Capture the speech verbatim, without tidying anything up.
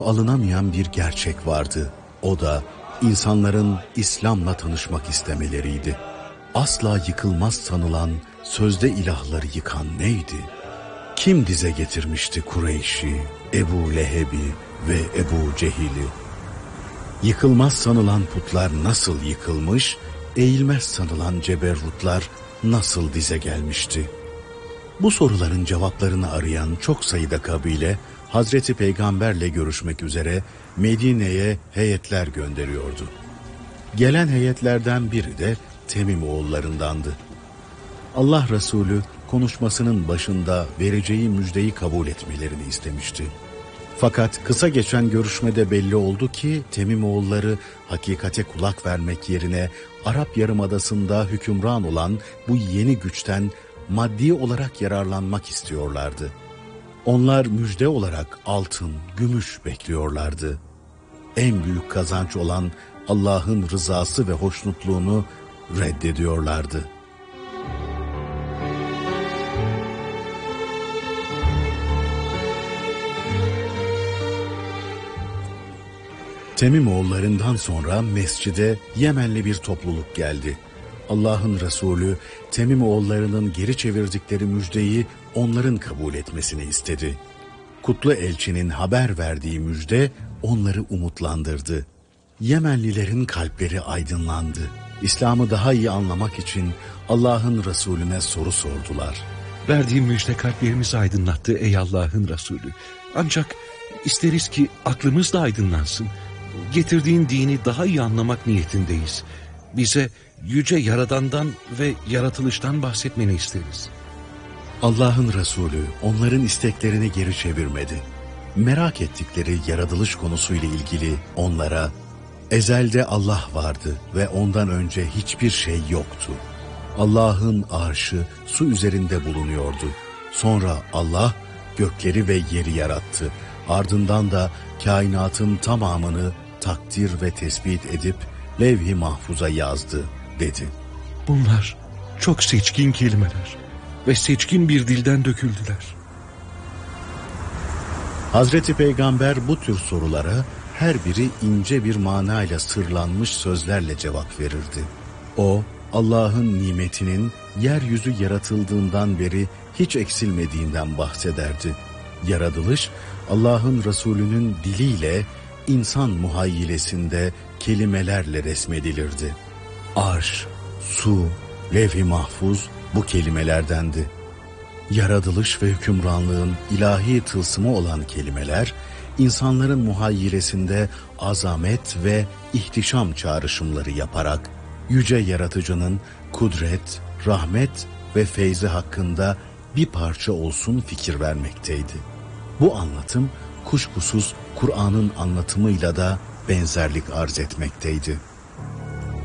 Alınamayan bir gerçek vardı. O da insanların İslam'la tanışmak istemeleriydi. Asla yıkılmaz sanılan sözde ilahları yıkan neydi? Kim dize getirmişti Kureyş'i, Ebu Leheb'i ve Ebu Cehil'i? Yıkılmaz sanılan putlar nasıl yıkılmış, eğilmez sanılan ceberrutlar nasıl dize gelmişti? Bu soruların cevaplarını arayan çok sayıda kabile, Hazreti Peygamberle görüşmek üzere Medine'ye heyetler gönderiyordu. Gelen heyetlerden biri de Temim oğullarındandı. Allah Resulü konuşmasının başında vereceği müjdeyi kabul etmelerini istemişti. Fakat kısa geçen görüşmede belli oldu ki Temim oğulları hakikate kulak vermek yerine Arap Yarımadası'nda hükümran olan bu yeni güçten maddi olarak yararlanmak istiyorlardı. Onlar müjde olarak altın, gümüş bekliyorlardı. En büyük kazanç olan Allah'ın rızası ve hoşnutluğunu reddediyorlardı. Temim oğullarından sonra mescide Yemenli bir topluluk geldi. Allah'ın Resulü Temim oğullarının geri çevirdikleri müjdeyi onların kabul etmesini istedi. Kutlu elçinin haber verdiği müjde onları umutlandırdı. Yemenlilerin kalpleri aydınlandı. İslam'ı daha iyi anlamak için Allah'ın Resulüne soru sordular. Verdiğim müjde kalplerimizi aydınlattı ey Allah'ın Resulü. Ancak isteriz ki aklımız da aydınlansın. Getirdiğin dini daha iyi anlamak niyetindeyiz. Bize yüce Yaradan'dan ve yaratılıştan bahsetmeni isteriz. Allah'ın Resulü onların isteklerini geri çevirmedi. Merak ettikleri yaratılış konusuyla ilgili onlara, ezelde Allah vardı ve ondan önce hiçbir şey yoktu. Allah'ın arşı su üzerinde bulunuyordu. Sonra Allah gökleri ve yeri yarattı. Ardından da kainatın tamamını takdir ve tespit edip levh-i mahfuza yazdı dedi. Bunlar çok seçkin kelimeler ve seçkin bir dilden döküldüler. Hazreti Peygamber bu tür sorulara her biri ince bir manayla sırlanmış sözlerle cevap verirdi. O, Allah'ın nimetinin yeryüzü yaratıldığından beri hiç eksilmediğinden bahsederdi. Yaratılış, Allah'ın Resulü'nün diliyle insan muhayyilesinde kelimelerle resmedilirdi. Arş, su, levh-i mahfuz bu kelimelerdendi. Yaratılış ve hükümranlığın ilahi tılsımı olan kelimeler, insanların muhayyilesinde azamet ve ihtişam çağrışımları yaparak, yüce yaratıcının kudret, rahmet ve feyzi hakkında bir parça olsun fikir vermekteydi. Bu anlatım, kuşkusuz Kur'an'ın anlatımıyla da benzerlik arz etmekteydi.